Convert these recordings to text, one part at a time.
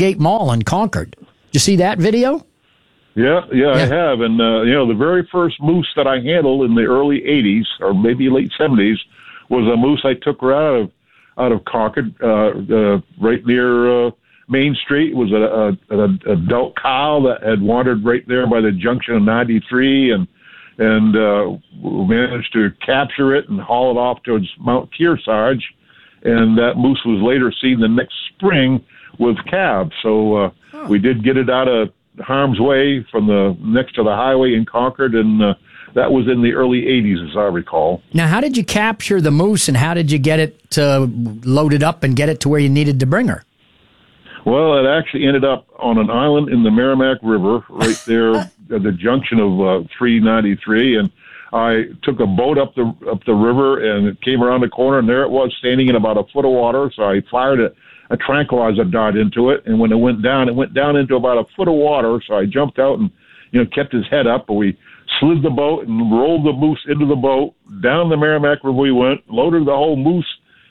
Southgate Mall in Concord. Did you see that video? Yeah, I have. And, the very first moose that I handled in the early 80s or maybe late 70s was a moose I took right out of Concord, right near Main Street. It was an adult cow that had wandered right there by the junction of 93 and managed to capture it and haul it off towards Mount Kearsarge. And that moose was later seen the next spring with calves. So we did get it out of harm's way from the next to the highway in Concord, and that was in the early 80s, as I recall. Now, how did you capture the moose, and how did you get it loaded up and get it to where you needed to bring her? Well, it actually ended up on an island in the Merrimack River, right there at the junction of 393, and I took a boat up the river, and it came around the corner, and there it was, standing in about a foot of water. So I fired a tranquilizer dart into it, and when it went down into about a foot of water. So I jumped out and kept his head up, and we slid the boat and rolled the moose into the boat. Down the Merrimack River we went, loaded the whole moose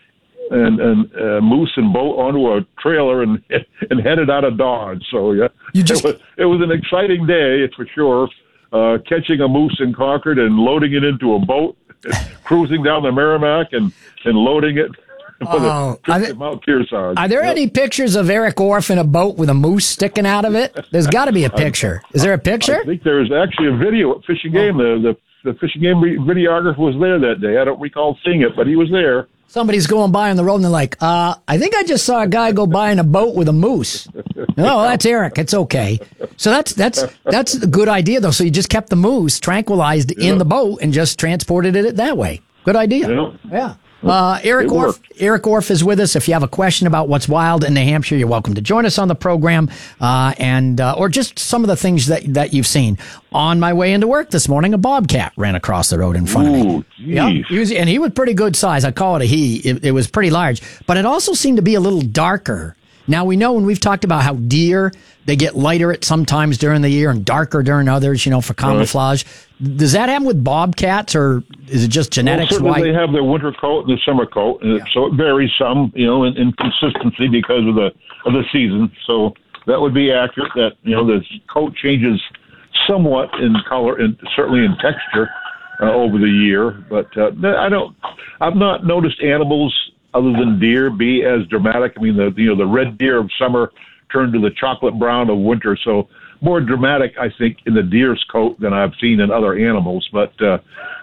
and boat onto a trailer and headed out of Dodge. So yeah, it was an exciting day, it's for sure. Catching a moose in Concord and loading it into a boat, cruising down the Merrimack and loading it. Mount Kearsarge. Are there any pictures of Eric Orff in a boat with a moose sticking out of it? There's got to be a picture. Is there a picture? I think there's actually a video at Fishing Game. The Fishing Game videographer was there that day. I don't recall seeing it, but he was there. Somebody's going by on the road and they're like, I think I just saw a guy go by in a boat with a moose. Oh, that's Eric. It's okay. So that's a good idea, though. So you just kept the moose tranquilized in the boat and just transported it that way. Good idea. Yeah. Eric Orff is with us. If you have a question about what's wild in New Hampshire, you're welcome to join us on the program, or just some of the things that you've seen. On my way into work this morning, a bobcat ran across the road in front of me. Yeah, he was pretty good size. I call it a he. It was pretty large, but it also seemed to be a little darker. Now, we know when we've talked about how deer, they get lighter at some times during the year and darker during others, for camouflage. Right. Does that happen with bobcats, or is it just genetics? Well, certainly they have their winter coat and the summer coat, and so it varies some, in consistency because of the season. So that would be accurate that, the coat changes somewhat in color and certainly in texture over the year. But I've not noticed animals other than deer be as dramatic. I mean, the red deer of summer turned to the chocolate brown of winter. So more dramatic, I think, in the deer's coat than I've seen in other animals. But, they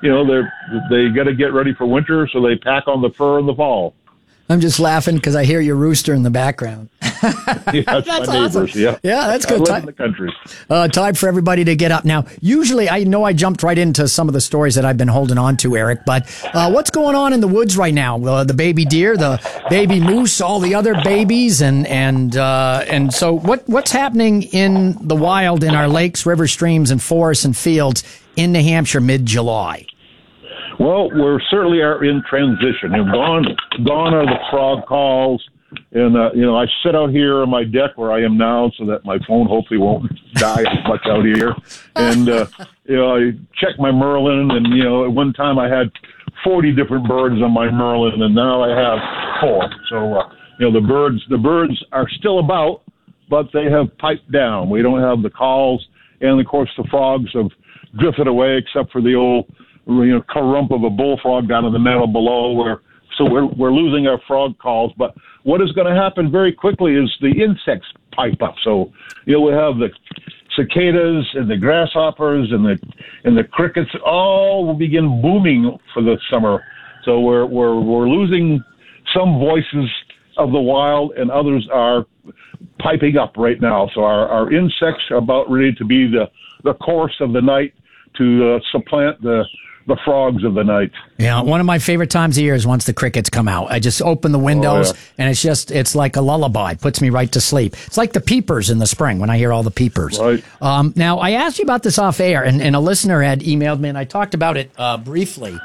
got to get ready for winter, so they pack on the fur in the fall. I'm just laughing because I hear your rooster in the background. Yeah, that's my neighbors. Awesome. Yeah, that's good. I live in the country. Time for everybody to get up. Now, usually I know I jumped right into some of the stories that I've been holding on to, Eric, but what's going on in the woods right now? The baby deer, the baby moose, all the other babies, and so what's happening in the wild in our lakes, rivers, streams, and forests and fields in New Hampshire mid-July? Well, we certainly are in transition. And gone are the frog calls. And, I sit out here on my deck where I am now so that my phone hopefully won't die as much out here. And, I check my Merlin. And, at one time I had 40 different birds on my Merlin, and now I have 4. So, the birds are still about, but they have piped down. We don't have the calls. And, of course, the frogs have drifted away except for the old carump of a bullfrog down in the meadow below. So we're losing our frog calls. But what is going to happen very quickly is the insects pipe up. So we have the cicadas and the grasshoppers and the crickets all will begin booming for the summer. So we're losing some voices of the wild, and others are piping up right now. So our insects are about ready to be the chorus of the night to supplant the frogs of the night. Yeah, one of my favorite times of year is once the crickets come out. I just open the windows, and it's like a lullaby. It puts me right to sleep. It's like the peepers in the spring when I hear all the peepers. Right. Now, I asked you about this off air, and a listener had emailed me, and I talked about it briefly,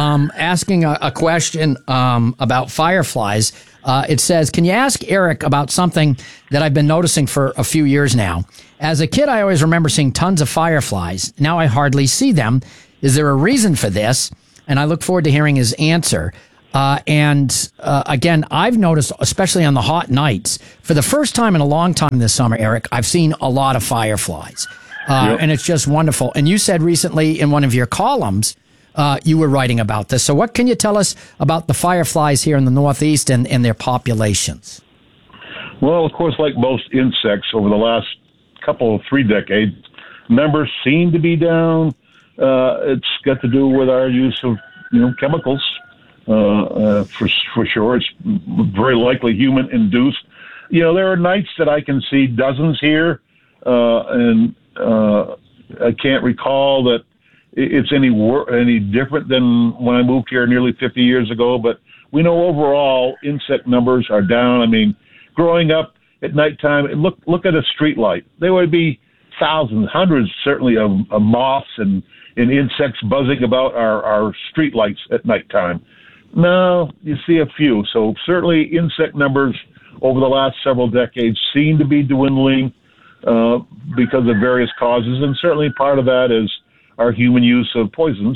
asking a question about fireflies. It says, can you ask Eric about something that I've been noticing for a few years now? As a kid, I always remember seeing tons of fireflies. Now I hardly see them. Is there a reason for this? And I look forward to hearing his answer. Again, I've noticed, especially on the hot nights, for the first time in a long time this summer, Eric, I've seen a lot of fireflies. And it's just wonderful. And you said recently in one of your columns, you were writing about this. So what can you tell us about the fireflies here in the Northeast and their populations? Well, of course, like most insects over the last three decades, numbers seem to be down. It's got to do with our use of, chemicals. For sure, it's very likely human induced. There are nights that I can see dozens here, and I can't recall that it's any different than when I moved here nearly 50 years ago. But we know overall insect numbers are down. I mean, growing up at nighttime, look at a street light. There would be thousands, hundreds, certainly of moths and insects buzzing about our street lights at nighttime. Now you see a few. So certainly insect numbers over the last several decades seem to be dwindling because of various causes, and certainly part of that is our human use of poisons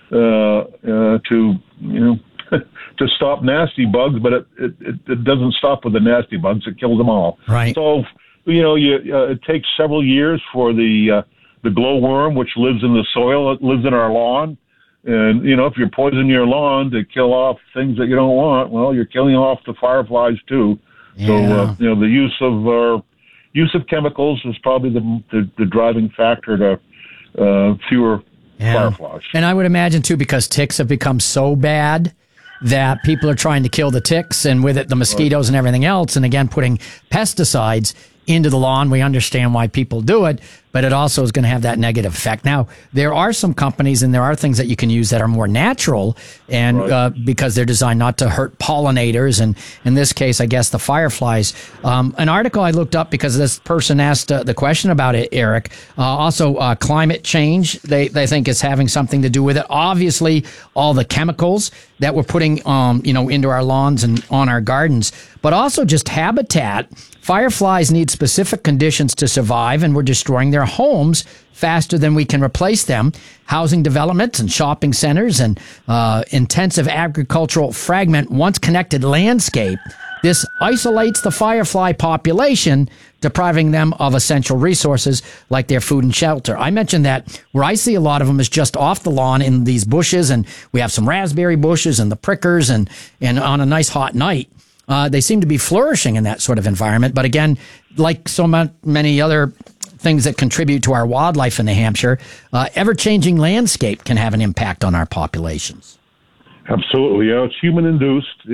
to to stop nasty bugs, but it doesn't stop with the nasty bugs; it kills them all. Right. So it takes several years for the glowworm, which lives in the soil, it lives in our lawn. And, if you're poisoning your lawn to kill off things that you don't want, well, you're killing off the fireflies too. Yeah. So, the use of chemicals is probably the driving factor to fewer fireflies. And I would imagine too, because ticks have become so bad that people are trying to kill the ticks and with it the mosquitoes and everything else. And again, putting pesticides into the lawn. We understand why people do it, but it also is going to have that negative effect. Now, there are some companies and there are things that you can use that are more natural and because they're designed not to hurt pollinators. And in this case, I guess the fireflies. An article I looked up because this person asked the question about it, Eric. Also, climate change, they think is having something to do with it. Obviously, all the chemicals that we're putting, into our lawns and on our gardens, but also just habitat. Fireflies need specific conditions to survive, and we're destroying their homes faster than we can replace them. Housing developments and shopping centers and intensive agricultural fragment once connected landscape. This isolates the firefly population, depriving them of essential resources like their food and shelter. I mentioned that where I see a lot of them is just off the lawn in these bushes, and we have some raspberry bushes and the prickers, and on a nice hot night, they seem to be flourishing in that sort of environment. But again, like so many other things that contribute to our wildlife in New Hampshire, ever-changing landscape can have an impact on our populations. Absolutely. It's human induced,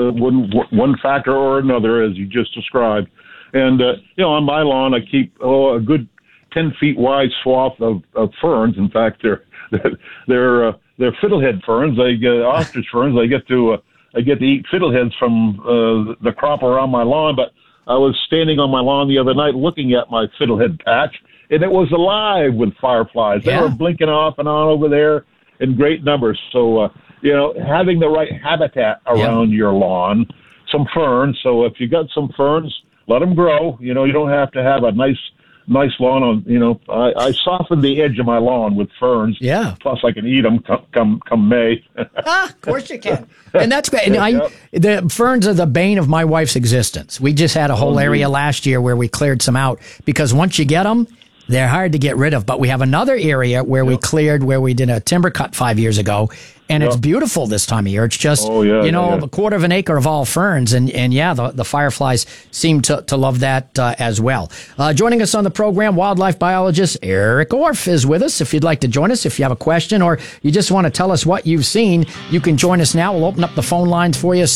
one factor or another, as you just described. And, on my lawn, I keep a good 10 feet wide swath of ferns. In fact, they're fiddlehead ferns. They get ostrich ferns. I get to eat fiddleheads from the crop around my lawn. But I was standing on my lawn the other night looking at my fiddlehead patch, and it was alive with fireflies. They were blinking off and on over there in great numbers. So, having the right habitat around your lawn, some ferns. So if you got some ferns, let them grow. You don't have to have a nice lawn on, I softened the edge of my lawn with ferns. Yeah. Plus I can eat them come May. Of course you can. And that's great. And the ferns are the bane of my wife's existence. We just had a whole area last year where we cleared some out because once you get them, they're hard to get rid of. But we have another area where we cleared, where we did a timber cut 5 years ago. And it's beautiful this time of year. It's just, a quarter of an acre of all ferns. And the fireflies seem to love that as well. Joining us on the program, wildlife biologist Eric Orff is with us. If you'd like to join us, if you have a question or you just want to tell us what you've seen, you can join us now. We'll open up the phone lines for you,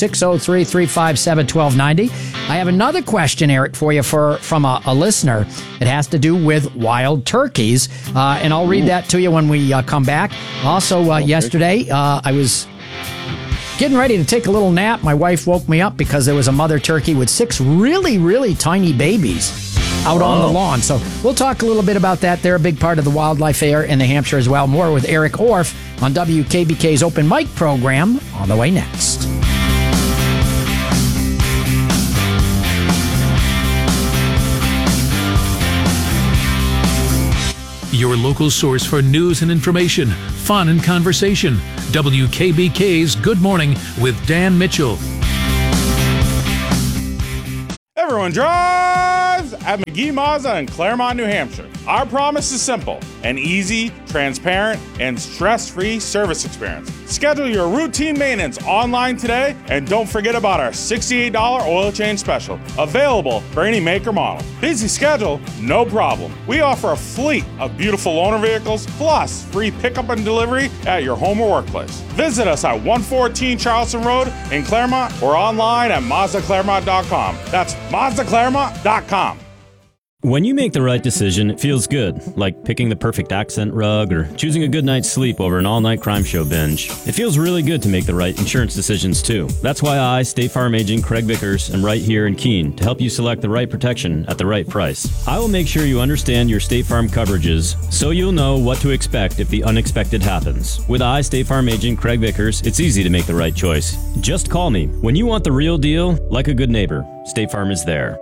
603-357-1290. I have another question, Eric, for you from a listener. It has to do with wild turkeys. And I'll read that to you when we come back. Also, yesterday, I was getting ready to take a little nap. My wife woke me up because there was a mother turkey with 6 really, really tiny babies out on the lawn. So we'll talk a little bit about that. They're a big part of the wildlife fair in New Hampshire as well. More with Eric Orff on WKBK's Open Mic program on the way next. your local source for news and information, fun and conversation. WKBK's Good Morning with Dan Mitchell. Everyone drives at McGee Mazda in Claremont, New Hampshire. Our promise is simple: an easy, transparent, and stress-free service experience. Schedule your routine maintenance online today, and don't forget about our $68 oil change special, available for any make or model. Busy schedule? No problem. We offer a fleet of beautiful loaner vehicles, plus free pickup and delivery at your home or workplace. Visit us at 114 Charleston Road in Claremont or online at MazdaClaremont.com. That's MazdaClaremont.com. When you make the right decision, it feels good, like picking the perfect accent rug or choosing a good night's sleep over an all-night crime show binge. It feels really good to make the right insurance decisions, too. That's why I, State Farm Agent Craig Vickers, am right here in Keene to help you select the right protection at the right price. I will make sure you understand your State Farm coverages so you'll know what to expect if the unexpected happens. With I, State Farm Agent Craig Vickers, it's easy to make the right choice. Just call me. When you want the real deal, like a good neighbor, State Farm is there.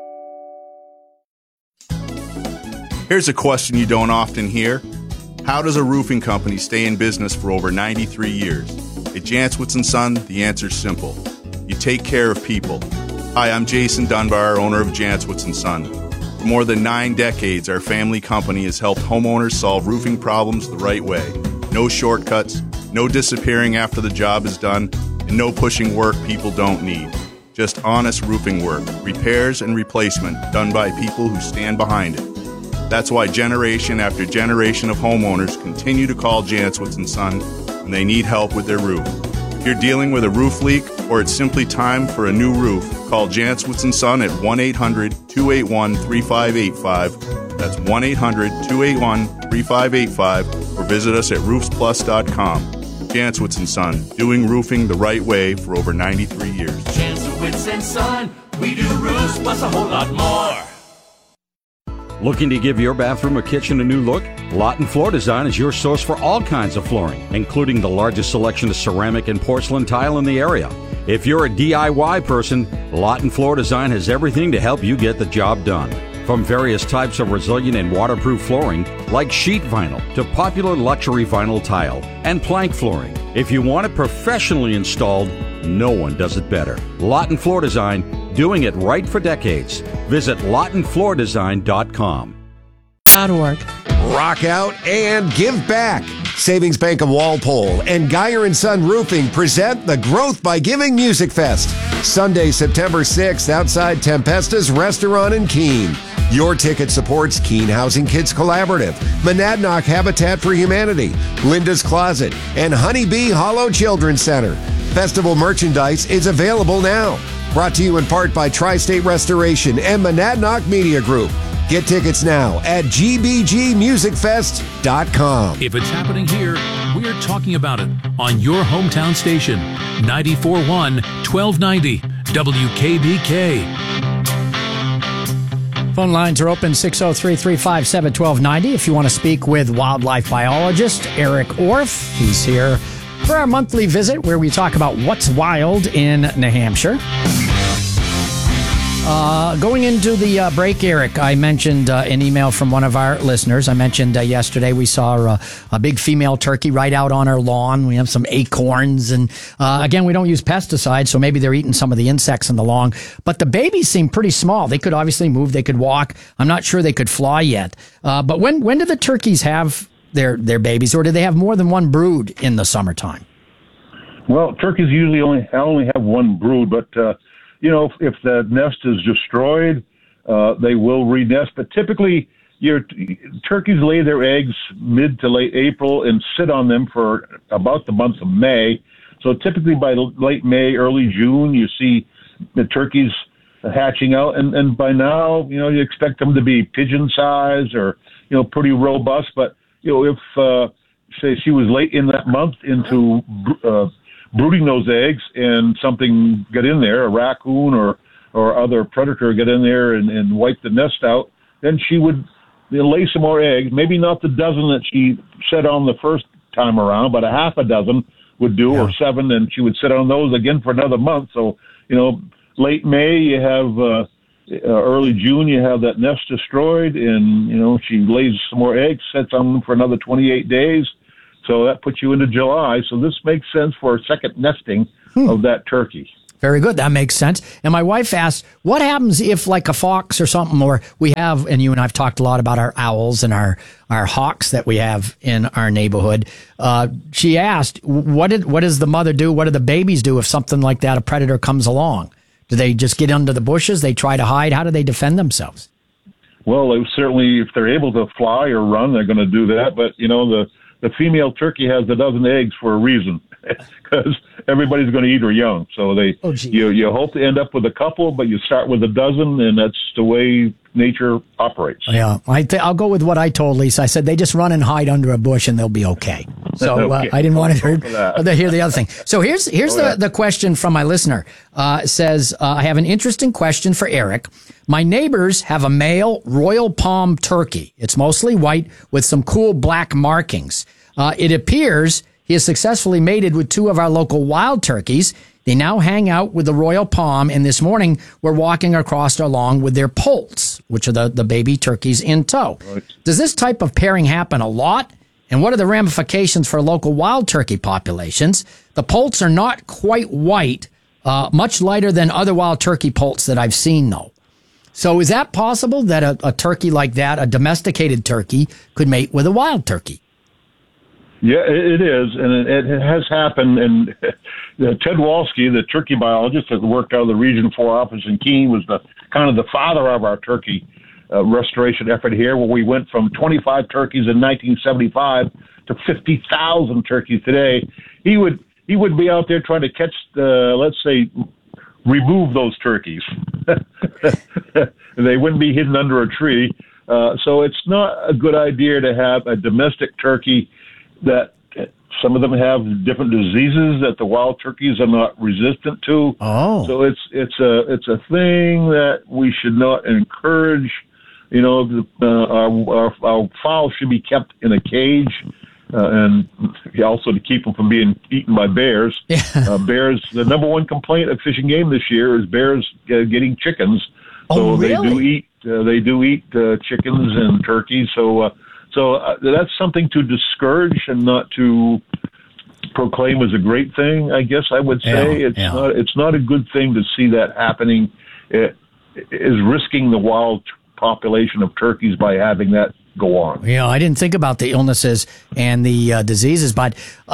Here's a question you don't often hear. How does a roofing company stay in business for over 93 years? At Jantzwitz & Son, the answer's simple. You take care of people. Hi, I'm Jason Dunbar, owner of Jantzwitz & Son. For more than 9 decades, our family company has helped homeowners solve roofing problems the right way. No shortcuts, no disappearing after the job is done, and no pushing work people don't need. Just honest roofing work, repairs and replacement done by people who stand behind it. That's why generation after generation of homeowners continue to call Jantzwitz & Son when they need help with their roof. If you're dealing with a roof leak or it's simply time for a new roof, call Jantzwitz & Son at 1-800-281-3585. That's 1-800-281-3585 or visit us at roofsplus.com. Jantzwitz & Son, doing roofing the right way for over 93 years. Jantzwitz & Son, we do roofs plus a whole lot more. Looking to give your bathroom or kitchen a new look? Lawton Floor Design is your source for all kinds of flooring, including the largest selection of ceramic and porcelain tile in the area. If you're a DIY person, Lawton Floor Design has everything to help you get the job done. From various types of resilient and waterproof flooring, like sheet vinyl, to popular luxury vinyl tile and plank flooring. If you want it professionally installed, no one does it better. Lawton Floor Design, doing it right for decades. Visit LawtonFloorDesign.com. Rock out and give back. Savings Bank of Walpole and Geyer & Son Roofing present the Growth by Giving Music Fest. Sunday, September 6th, outside Tempesta's Restaurant in Keene. Your ticket supports Keene Housing Kids Collaborative, Monadnock Habitat for Humanity, Linda's Closet, and Honeybee Hollow Children's Center. Festival merchandise is available now. Brought to you in part by Tri-State Restoration and Monadnock Media Group. Get tickets now at gbgmusicfest.com. If it's happening here, we're talking about it on your hometown station, 94.1 1290 WKBK. Phone lines are open, 603-357-1290. If you want to speak with wildlife biologist Eric Orff, he's here for our monthly visit where we talk about what's wild in New Hampshire. Going into the break, Eric, I mentioned an email from one of our listeners. I mentioned yesterday we saw a big female turkey right out on our lawn. We have some acorns. And again, we don't use pesticides, so maybe they're eating some of the insects in the lawn. But the babies seem pretty small. They could obviously move. They could walk. I'm not sure they could fly yet. But when do the turkeys have their babies, or do they have more than one brood in the summertime? Well, turkeys usually only have one brood, but if the nest is destroyed, they will re-nest. But typically, your turkeys lay their eggs mid to late April and sit on them for about the month of May. So typically by late May, early June, you see the turkeys hatching out. And by now, you expect them to be pigeon size or, pretty robust. But, if, say, she was late in that month into brooding those eggs and something got in there, a raccoon or other predator get in there and wipe the nest out, then she would lay some more eggs, maybe not the dozen that she set on the first time around, but a half a dozen would do, or 7, and she would sit on those again for another month. So, late May, you have early June, you have that nest destroyed, and she lays some more eggs, sets on them for another 28 days. So that puts you into July. So this makes sense for a second nesting of that turkey. Very good. That makes sense. And my wife asked, what happens if like a fox or something, or we have, and you and I've talked a lot about our owls and our hawks that we have in our neighborhood. She asked, what does the mother do? What do the babies do if something like that, a predator comes along? Do they just get under the bushes? They try to hide? How do they defend themselves? Well, certainly if they're able to fly or run, they're going to do that. But, the female turkey has a dozen eggs for a reason, because everybody's going to eat her young. So you hope to end up with a couple, but you start with a dozen, and that's the way nature operates. Yeah, I'll go with what I told Lisa. I said they just run and hide under a bush, and they'll be okay. So Okay. I didn't want to hear the other thing. So here's the question from my listener. It says, I have an interesting question for Eric. My neighbors have a male Royal Palm turkey. It's mostly white with some cool black markings. It appears he has successfully mated with two of our local wild turkeys. They now hang out with the Royal Palm, and this morning we're walking across along with their poults, which are the baby turkeys in tow. Right. Does this type of pairing happen a lot? And what are the ramifications for local wild turkey populations? The poults are not quite white, much lighter than other wild turkey poults that I've seen, though. So is that possible that a turkey like that, a domesticated turkey, could mate with a wild turkey? Yeah, it is, and it has happened. And Ted Walsky, the turkey biologist that worked out of the Region 4 office in Keene, was the father of our turkey restoration effort here, where we went from 25 turkeys in 1975 to 50,000 turkeys today. He would be out there trying to catch remove those turkeys. They wouldn't be hidden under a tree. So it's not a good idea to have a domestic turkey that some of them have different diseases that the wild turkeys are not resistant to. Oh. So it's a thing that we should not encourage. Our fowls should be kept in a cage, and also to keep them from being eaten by bears. Yeah. Bears, the number one complaint of Fish and Game this year is bears getting chickens. So really? They do eat chickens and turkeys. So that's something to discourage and not to proclaim as a great thing, I guess I would say. It's not a good thing to see that happening. It is risking the wild population of turkeys by having that go on. Yeah, I didn't think about the illnesses and the diseases, but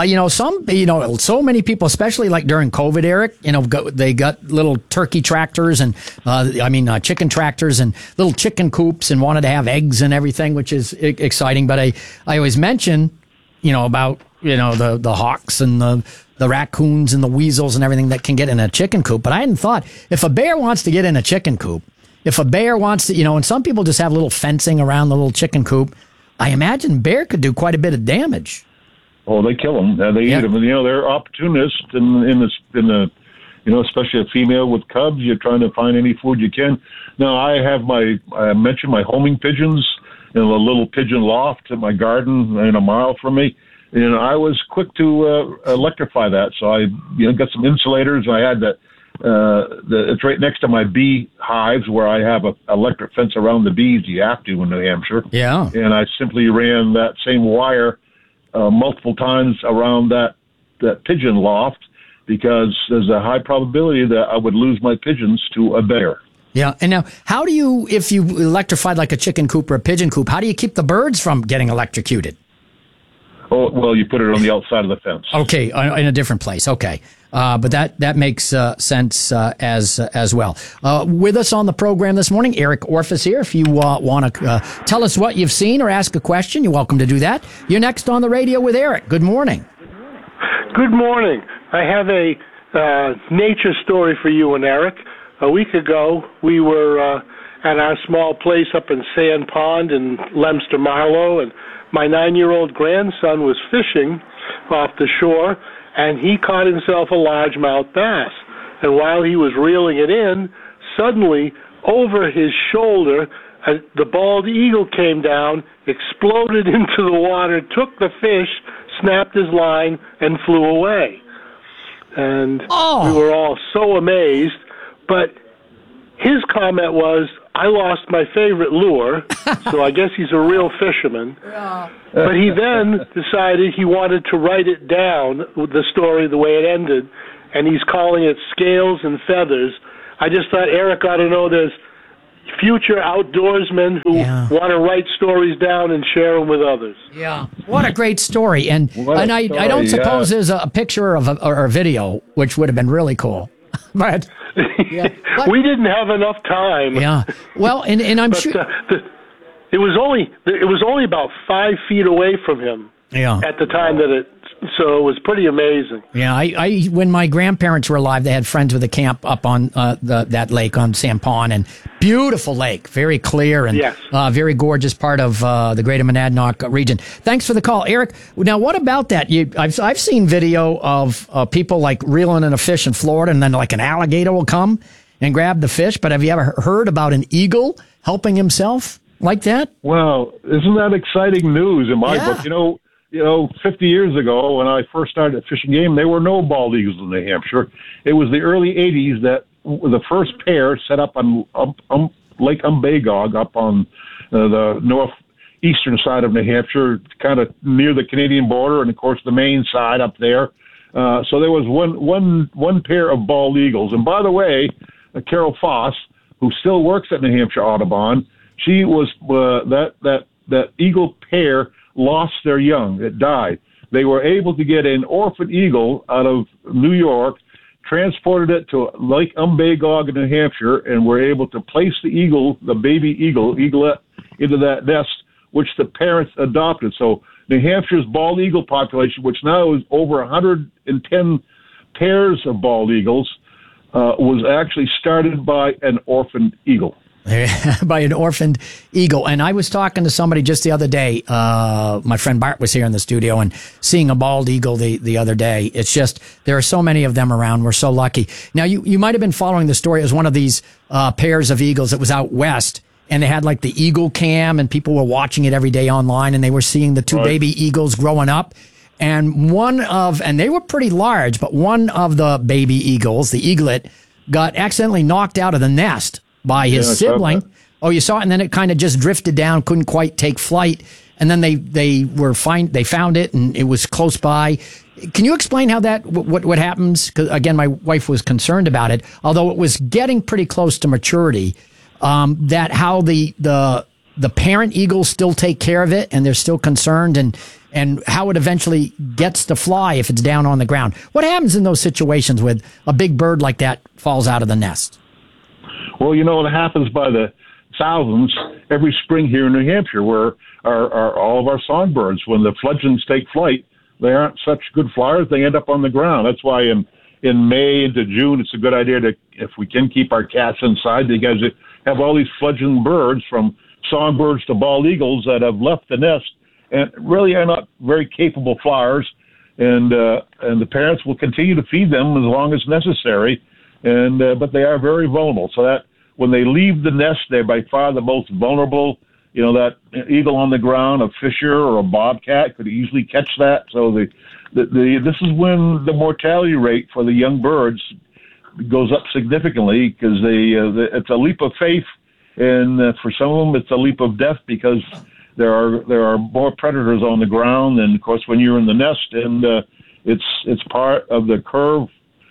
so many people, especially like during COVID, Eric, they got little turkey tractors and chicken tractors and little chicken coops and wanted to have eggs and everything, which is exciting. But I always mention, about the hawks and the raccoons and the weasels and everything that can get in a chicken coop. But I hadn't thought, if a bear wants to get in a chicken coop, if a bear wants to, and some people just have a little fencing around the little chicken coop, I imagine bear could do quite a bit of damage. Oh, they kill them. They eat them. And, they're opportunists in the especially a female with cubs. You're trying to find any food you can. Now, I mentioned my homing pigeons in a little pigeon loft in my garden a mile from me. And I was quick to electrify that. So I got some insulators. I had that. It's right next to my bee hives where I have a electric fence around the bees. You have to in New Hampshire. Yeah. And I simply ran that same wire multiple times around that pigeon loft, because there's a high probability that I would lose my pigeons to a bear. Yeah. And now, how do you, if you electrified like a chicken coop or a pigeon coop, how do you keep the birds from getting electrocuted? Oh, well, you put it on the outside of the fence. Okay, in a different place. Okay. But that makes sense as well. With us on the program this morning, Eric Orfis here. If you want to tell us what you've seen or ask a question, you're welcome to do that. You're next on the radio with Eric. Good morning. Good morning. I have a nature story for you and Eric. A week ago, we were at our small place up in Sand Pond in Leominster Marlow, and my 9-year-old grandson was fishing off the shore, and he caught himself a largemouth bass. And while he was reeling it in, suddenly, over his shoulder, the bald eagle came down, exploded into the water, took the fish, snapped his line, and flew away. And we were all so amazed. But his comment was, I lost my favorite lure, so I guess he's a real fisherman. Yeah. But he then decided he wanted to write it down, the story, the way it ended, and he's calling it Scales and Feathers. I just thought Eric ought to know there's future outdoorsmen who want to write stories down and share them with others. Yeah, what a great story. And I don't suppose there's a picture of or a video, which would have been really cool. But we didn't have enough time. Yeah. Well, and I'm sure it was only about 5 feet away from him. Yeah. At the time so it was pretty amazing. Yeah, I when my grandparents were alive, they had friends with a camp up on that lake on Sampon, and beautiful lake, very clear and very gorgeous part of the Greater Monadnock region. Thanks for the call, Eric. Now, what about that? I've seen video of people like reeling in a fish in Florida, and then like an alligator will come and grab the fish. But have you ever heard about an eagle helping himself like that? Well, isn't that exciting news in my book? You know, 50 years ago when I first started fishing game, there were no bald eagles in New Hampshire. It was the early 80s that the first pair set up on Lake Umbagog up on the northeastern side of New Hampshire, kind of near the Canadian border, and, of course, the Maine side up there. So there was one pair of bald eagles. And, by the way, Carol Foss, who still works at New Hampshire Audubon, she was that eagle pair lost their young. It died. They were able to get an orphan eagle out of New York, transported it to Lake Umbagog in New Hampshire, and were able to place the eagle, the baby eaglet, into that nest, which the parents adopted. So New Hampshire's bald eagle population, which now is over 110 pairs of bald eagles, was actually started by an orphaned eagle. By an orphaned eagle. And I was talking to somebody just the other day. My friend Bart was here in the studio and seeing a bald eagle the other day. It's just, there are so many of them around. We're so lucky. Now, you might have been following the story. It was one of these pairs of eagles that was out west, and they had like the eagle cam, and people were watching it every day online, and they were seeing the two baby eagles growing up. And and they were pretty large, but one of the baby eagles, the eaglet, got accidentally knocked out of the nest by his sibling. Oh, you saw it, and then it kind of just drifted down, couldn't quite take flight, and then they found it, and it was close by. Can you explain how what happens? Because again, my wife was concerned about it, although it was getting pretty close to maturity. That how the parent eagles still take care of it, and they're still concerned, and how it eventually gets to fly if it's down on the ground. What happens in those situations with a big bird like that falls out of the nest? Well, it happens by the thousands every spring here in New Hampshire, where all of our songbirds, when the fledglings take flight, they aren't such good flyers. They end up on the ground. That's why in May into June, it's a good idea to, if we can, keep our cats inside, because they have all these fledgling birds, from songbirds to bald eagles, that have left the nest and really are not very capable flyers. And the parents will continue to feed them as long as necessary. But they are very vulnerable. So that when they leave the nest, they're by far the most vulnerable. That eagle on the ground, a fisher or a bobcat could easily catch that. So this is when the mortality rate for the young birds goes up significantly, because it's a leap of faith, and for some of them it's a leap of death, because there are more predators on the ground, and of course when you're in the nest, and it's part of the curve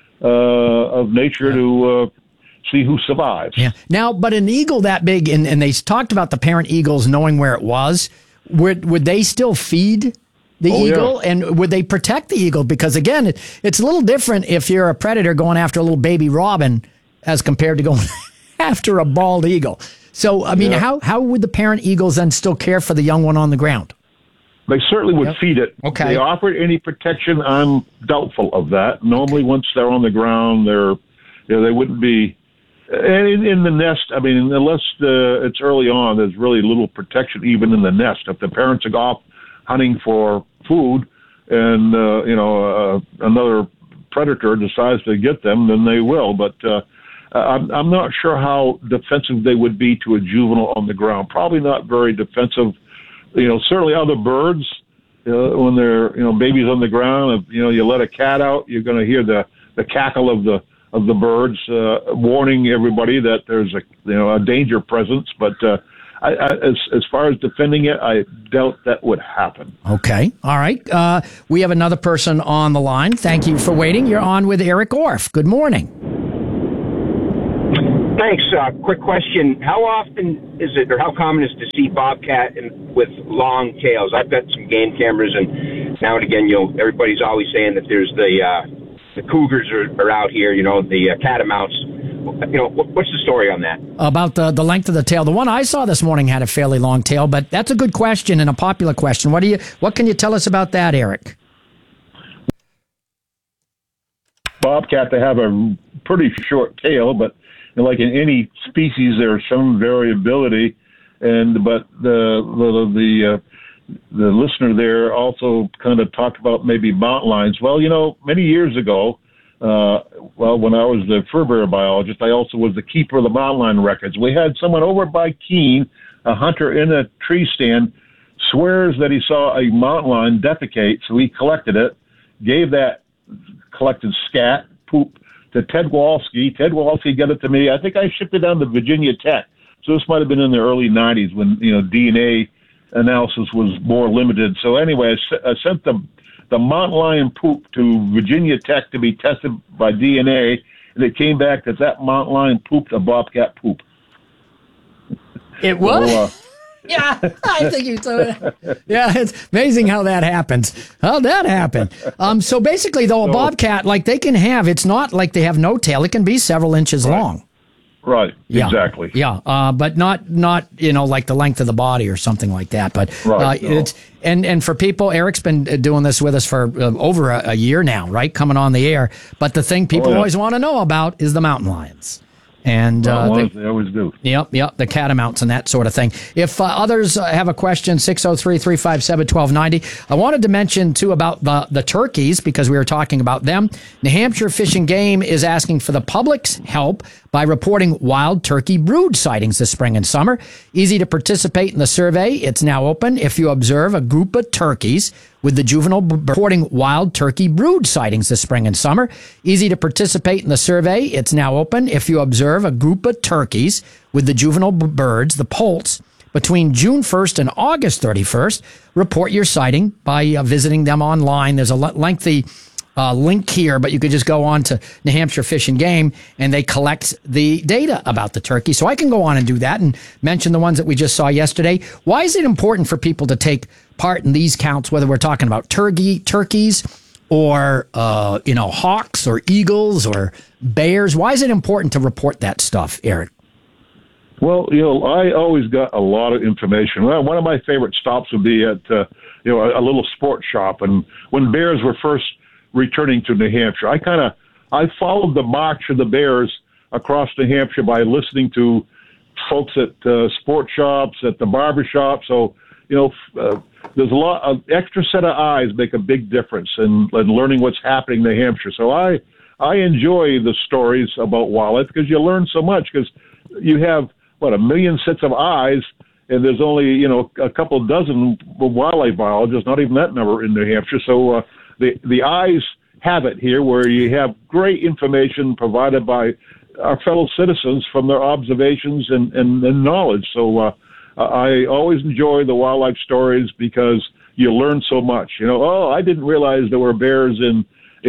of nature to see who survives. Yeah. Now, but an eagle that big, and they talked about the parent eagles knowing where it was, would they still feed the eagle? Yeah. And would they protect the eagle? Because, again, it's a little different if you're a predator going after a little baby robin as compared to going after a bald eagle. So, I mean, how would the parent eagles then still care for the young one on the ground? They certainly would feed it. Okay. They offered any protection. I'm doubtful of that. Normally, once they're on the ground, they wouldn't be. And in the nest, I mean, unless it's early on, there's really little protection even in the nest. If the parents are off hunting for food, and another predator decides to get them, then they will. But I'm not sure how defensive they would be to a juvenile on the ground. Probably not very defensive. Certainly other birds, when they're, babies on the ground, you let a cat out, you're going to hear the cackle of the birds, warning everybody that there's a danger presence. But as far as defending it, I doubt that would happen. Okay. All right. We have another person on the line. Thank you for waiting. You're on with Eric Orff. Good morning. Thanks. Quick question. How often is it, or how common is to see bobcat with long tails? I've got some game cameras, and now and again, everybody's always saying that there's the cougars are out here, the catamounts. What's the story on that? About the length of the tail. The one I saw this morning had a fairly long tail, but that's a good question and a popular question. What can you tell us about that, Eric? Bobcat, they have a pretty short tail, but like in any species, there's some variability. But the listener there also kind of talked about maybe mountain lions. Well, many years ago, when I was the fur bearer biologist, I also was the keeper of the mountain lion records. We had someone over by Keene, a hunter in a tree stand, swears that he saw a mountain lion defecate, so he collected it, gave that collected scat, poop, to Ted Walski. Ted Walski got it to me. I think I shipped it down to Virginia Tech. So this might have been in the early 90s when, DNA analysis was more limited. So anyway, I sent the mountain lion poop to Virginia Tech to be tested by DNA, and it came back that mountain lion pooped a bobcat poop. It was? So, yeah, I think you told it. Yeah, it's amazing how that happens. How'd that happen? So basically, though, a bobcat, they can have, it's not like they have no tail. It can be several inches long. Right, yeah. Exactly. Yeah, but not like the length of the body or something like that. But it's and for people, Eric's been doing this with us for over a year now, right? Coming on the air. But the thing people always want to know about is the mountain lions. And they always do. Yep, the catamounts and that sort of thing. If others have a question, 603-357-1290. I wanted to mention, too, about the turkeys, because we were talking about them. New Hampshire Fish and Game is asking for the public's help by reporting wild turkey brood sightings this spring and summer. Easy to participate in the survey. It's now open if you observe a group of turkeys with the juvenile reporting wild turkey brood sightings this spring and summer. Easy to participate in the survey. It's now open if you observe a group of turkeys with the juvenile birds, the poults, between June 1st and August 31st. Report your sighting by visiting them online. There's a lengthy link here, but you could just go on to New Hampshire Fish and Game, and they collect the data about the turkey. So I can go on and do that and mention the ones that we just saw yesterday. Why is it important for people to take part in these counts, whether we're talking about turkeys or, hawks or eagles or bears? Why is it important to report that stuff, Eric? Well, I always got a lot of information. Well, one of my favorite stops would be at, a little sports shop. And when bears were first returning to New Hampshire, I followed the march of the bears across New Hampshire by listening to folks at sports shops, at the barber shop. So, there's a lot of extra set of eyes make a big difference in learning what's happening in New Hampshire. So I enjoy the stories about wildlife because you learn so much, because you have, 1 million sets of eyes, and there's only, a couple dozen wildlife biologists, not even that number in New Hampshire. So the eyes have it here, where you have great information provided by our fellow citizens from their observations and knowledge. So I always enjoy the wildlife stories because you learn so much. I didn't realize there were bears in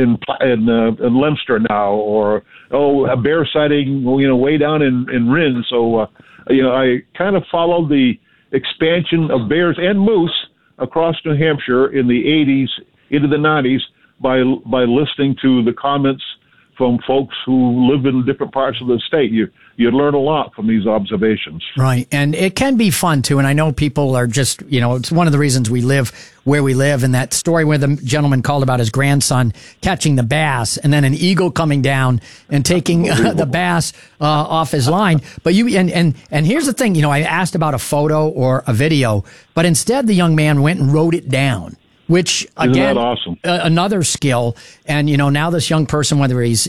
Leominster now, or a bear sighting way down in Rinn. So I kind of followed the expansion of bears and moose across New Hampshire in the 80s into the 90s by listening to the comments from folks who live in different parts of the state. You learn a lot from these observations. Right. And it can be fun, too. And I know people are just, it's one of the reasons we live where we live. And that story where the gentleman called about his grandson catching the bass and then an eagle coming down and taking the bass off his line. But and here's the thing, I asked about a photo or a video, but instead the young man went and wrote it down. Which, again, awesome? Another skill. And, now this young person, whether he's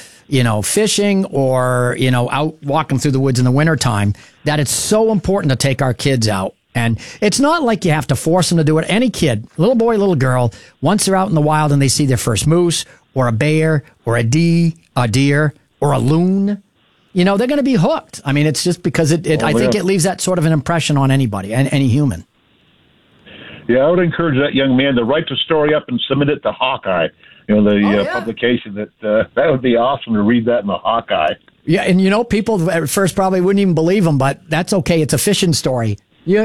fishing or, out walking through the woods in the wintertime, that it's so important to take our kids out. And it's not like you have to force them to do it. Any kid, little boy, little girl, once they're out in the wild and they see their first moose or a bear or a deer, or a loon, they're going to be hooked. I mean, it's just because I think it leaves that sort of an impression on anybody, any human. Yeah, I would encourage that young man to write the story up and submit it to Hawkeye. Publication that would be awesome to read that in the Hawkeye. Yeah, and people at first probably wouldn't even believe him, but that's okay. It's a fishing story.